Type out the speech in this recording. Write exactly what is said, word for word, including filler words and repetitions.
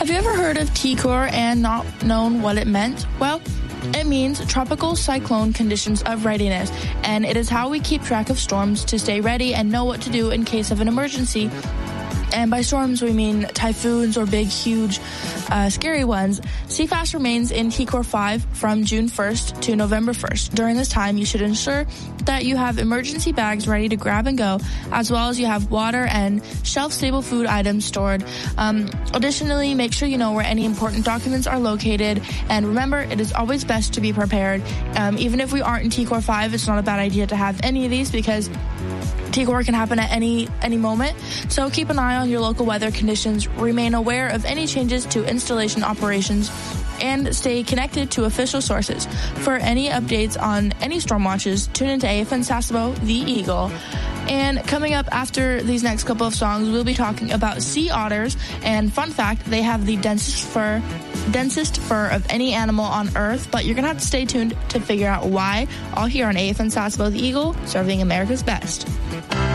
Have you ever heard of T C O R and not known what it meant? Well, it means tropical cyclone conditions of readiness, and it is how we keep track of storms to stay ready and know what to do in case of an emergency. And by storms, we mean typhoons or big, huge, uh, scary ones. C F A S remains in T C O R five from June first to November first. During this time, you should ensure that you have emergency bags ready to grab and go, as well as you have water and shelf-stable food items stored. Um, additionally, make sure you know where any important documents are located. And remember, it is always best to be prepared. Um, even if we aren't in T C O R five, it's not a bad idea to have any of these because T C O R can happen at any any moment, so keep an eye on your local weather conditions, remain aware of any changes to installation operations, and stay connected to official sources. For any updates on any storm watches, tune into A F N Sasebo, The Eagle. And coming up after these next couple of songs, we'll be talking about sea otters. And fun fact, they have the densest fur, densest fur of any animal on Earth, but you're going to have to stay tuned to figure out why. All here on A F N Sasebo, The Eagle, serving America's best.